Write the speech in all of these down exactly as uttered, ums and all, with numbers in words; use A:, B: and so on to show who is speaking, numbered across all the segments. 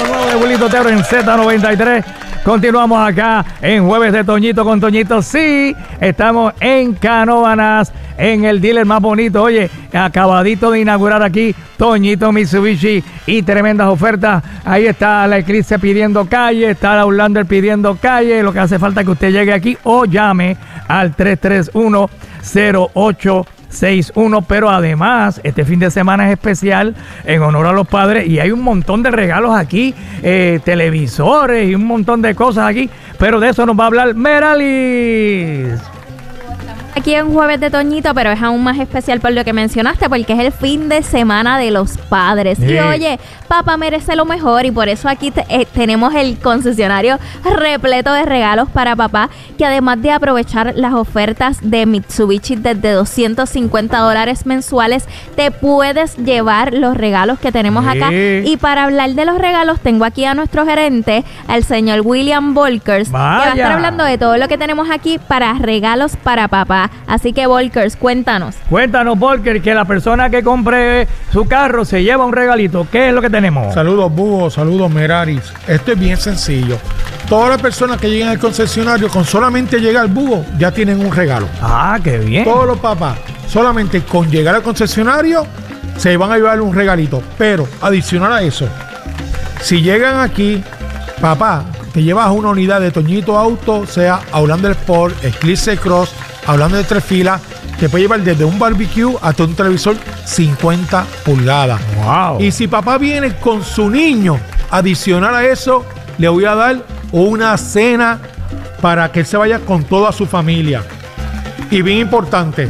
A: nuevo de Wilito Otero en Z noventa y tres. Continuamos acá en Jueves de Toñito con Toñito. Sí, estamos en Canóvanas, en el dealer más bonito. Oye, acabadito de inaugurar aquí Toñito Mitsubishi y tremendas ofertas. Ahí está la Eclipse pidiendo calle, está la Outlander pidiendo calle. Lo que hace falta es que usted llegue aquí o llame al tres tres uno, cero ocho seis uno, pero además este fin de semana es especial en honor a los padres y hay un montón de regalos aquí, eh, televisores y un montón de cosas aquí, pero de eso nos va a hablar Meralis.
B: Aquí en Jueves de Toñito, pero es aún más especial por lo que mencionaste, porque es el fin de semana de los padres. Sí. Y oye, papá merece lo mejor y por eso aquí te, eh, tenemos el concesionario repleto de regalos para papá, que además de aprovechar las ofertas de Mitsubishi desde doscientos cincuenta dólares mensuales, te puedes llevar los regalos que tenemos sí. acá. Y para hablar de los regalos, tengo aquí a nuestro gerente, al señor William Volkers, Vaya. que va a estar hablando de todo lo que tenemos aquí para regalos para papá. Así que, Volkers, cuéntanos.
A: Cuéntanos, Volker, que la persona que compre su carro se lleva un regalito. ¿Qué es lo que tenemos?
C: Saludos, Búho. Saludos, Meraris. Esto es bien sencillo. Todas las personas que lleguen al concesionario, con solamente llegar al Búho, ya tienen un regalo.
A: Ah, qué bien.
C: Todos los papás, solamente con llegar al concesionario, se van a llevar un regalito. Pero, adicional a eso, si llegan aquí, papá, te llevas una unidad de Toñito Auto, sea Outlander Sport, Eclipse Cross, hablando de tres filas, te puede llevar desde un barbecue hasta un televisor cincuenta pulgadas.
A: Wow.
C: Y si papá viene con su niño, adicional a eso, le voy a dar una cena para que él se vaya con toda su familia. Y bien importante,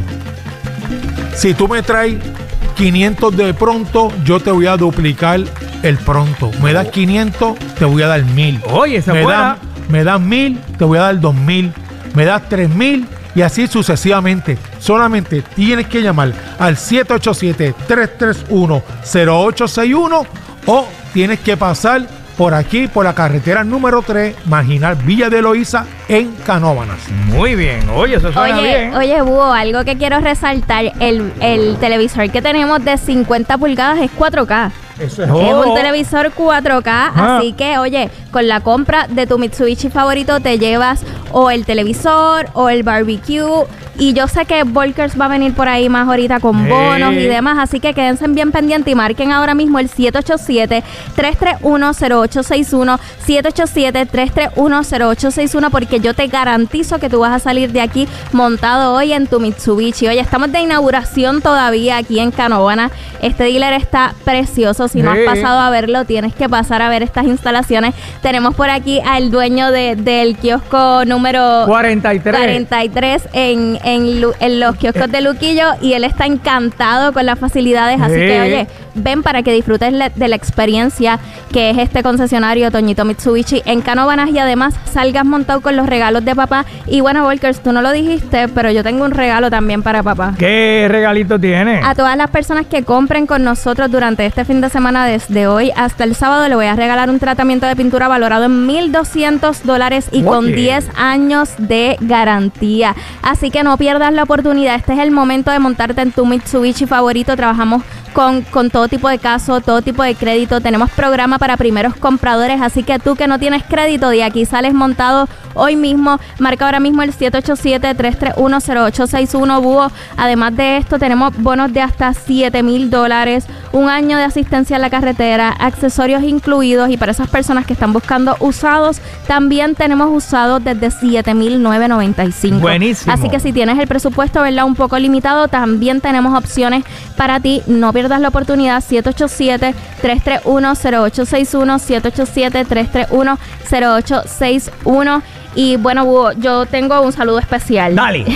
C: si tú me traes quinientos de pronto, yo te voy a duplicar el pronto. Me das quinientos, te voy a dar mil.
A: Oye, esa
C: me
A: buena.
C: das, me das mil, te voy a dar dos mil. Me das tres mil. Y así sucesivamente. Solamente tienes que llamar al siete ocho siete, tres tres uno, cero ocho seis uno o tienes que pasar por aquí, por la carretera número tres, Marginal Villa de Loíza, en Canóvanas.
A: Muy bien. Oye, eso suena
B: oye,
A: bien.
B: Oye, Búho, algo que quiero resaltar, el, el televisor que tenemos de cincuenta pulgadas es cuatro K.
C: Eso es,
B: es
C: oh.
B: un televisor cuatro K, ah. así que, oye, con la compra de tu Mitsubishi favorito te llevas o el televisor o el barbecue. Y yo sé que Volkers va a venir por ahí más ahorita con bonos hey. y demás, así que quédense bien pendientes y marquen ahora mismo el siete ocho siete, tres tres uno, cero ocho seis uno, siete ocho siete, tres tres uno, cero ocho seis uno, porque yo te garantizo que tú vas a salir de aquí montado hoy en tu Mitsubishi. Oye, estamos de inauguración todavía aquí en Canóvanas. Este dealer está precioso. Si no has pasado a verlo, tienes que pasar a ver estas instalaciones. Tenemos por aquí al dueño de, del kiosco número
A: cuarenta y tres,
B: cuarenta y tres en, en, en los kioscos de Luquillo, y él está encantado con las facilidades. Así que, oye, ven para que disfrutes le, de la experiencia que es este concesionario Toñito Mitsubishi en Canóvanas, y además salgas montado con los regalos de papá. Y bueno, Volkers, tú no lo dijiste, pero yo tengo un regalo también para papá.
A: ¿Qué regalito tiene?
B: A todas las personas que compren con nosotros durante este fin de semana, desde hoy hasta el sábado, le voy a regalar un tratamiento de pintura valorado en mil doscientos dólares y con
A: Oye.
B: diez años de garantía. Así que no pierdas la oportunidad. Este es el momento de montarte en tu Mitsubishi favorito. Trabajamos con, con todo tipo de caso, todo tipo de crédito. Tenemos programa para primeros compradores, así que tú que no tienes crédito, de aquí sales montado hoy mismo. Marca ahora mismo el siete ocho siete, tres tres uno, cero ocho seis uno, Búho. Además de esto, tenemos bonos de hasta siete mil dólares, un año de asistencia en la carretera, accesorios incluidos, y para esas personas que están buscando usados, también tenemos usados desde siete mil novecientos noventa y cinco.
A: Buenísimo.
B: Así que si tienes el presupuesto, ¿verdad?, un poco limitado, también tenemos opciones para ti. No pierdas la oportunidad. Siete ocho siete, tres tres uno, cero ocho seis uno, siete ocho siete, tres tres uno, cero ocho seis uno. Y bueno, Búho, yo tengo un saludo especial.
A: Dale.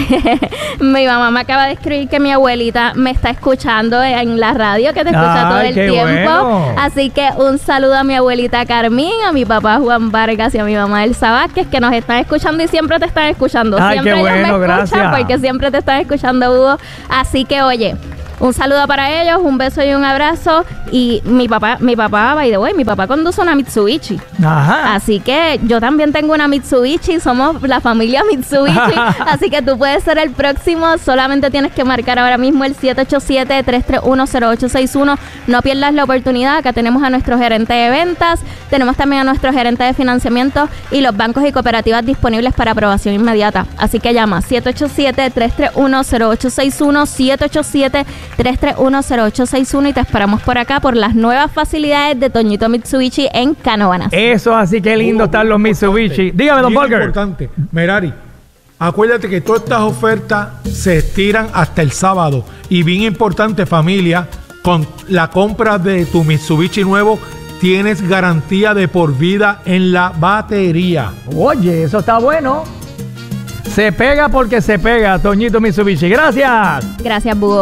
B: Mi mamá me acaba de escribir que mi abuelita me está escuchando en la radio, que te escucha
A: Ay,
B: todo el
A: qué
B: tiempo.
A: bueno.
B: Así que un saludo a mi abuelita Carmín, a mi papá Juan Vargas y a mi mamá Elsa Vázquez, que nos están escuchando y siempre te están escuchando.
A: Ay,
B: siempre
A: qué
B: ellos
A: bueno,
B: me escuchan
A: gracias.
B: porque siempre te están escuchando, Búho. Así que, oye, un saludo para ellos, un beso y un abrazo. Y mi papá, mi papá, by the way, mi papá conduce una Mitsubishi.
A: Ajá.
B: Así que yo también tengo una Mitsubishi, somos la familia Mitsubishi. Así que tú puedes ser el próximo, solamente tienes que marcar ahora mismo el siete ocho siete, tres tres uno, cero ocho seis uno. No pierdas la oportunidad, acá tenemos a nuestro gerente de ventas, tenemos también a nuestro gerente de financiamiento y los bancos y cooperativas disponibles para aprobación inmediata. Así que llama siete ocho siete, tres tres uno, cero ocho seis uno, siete ocho siete, tres tres uno, cero ocho seis uno y te esperamos por acá por las nuevas facilidades de Toñito Mitsubishi en Canóvanas.
A: Eso, así que lindo están los Mitsubishi. Dígame, don
C: Bien
A: Volker.
C: importante. Merari, acuérdate que todas estas ofertas se estiran hasta el sábado. Y bien importante, familia, con la compra de tu Mitsubishi nuevo, tienes garantía de por vida en la batería.
A: Oye, eso está bueno. Se pega porque se pega, Toñito Mitsubishi. Gracias.
B: Gracias, Búho.